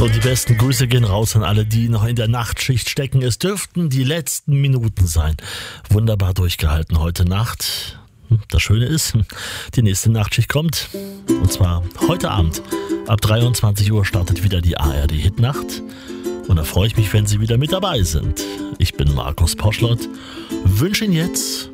So, die besten Grüße gehen raus an alle, die noch in der Nachtschicht stecken. Es dürften die letzten Minuten sein. Wunderbar durchgehalten heute Nacht. Das Schöne ist, die nächste Nachtschicht kommt. Und zwar heute Abend. Ab 23 Uhr startet wieder die ARD Hitnacht. Und da freue ich mich, wenn Sie wieder mit dabei sind. Ich bin Markus Poschlott. Wünsche Ihnen jetzt